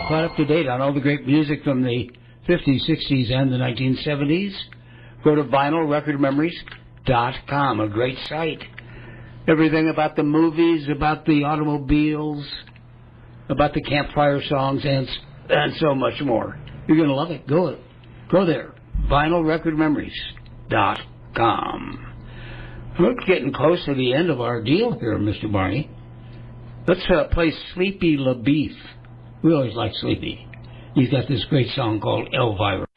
caught up to date on all the great music from the 50s, 60s, and the 1970s, go to vinylrecordmemories.com, a great site. Everything about the movies, about the automobiles, about the campfire songs, and so much more. You're going to love it. Go there, vinylrecordmemories.com. We're getting close to the end of our deal here, Mr. Barney. Let's play Sleepy LaBeef. We always like Sleepy. He's got this great song called Elvira.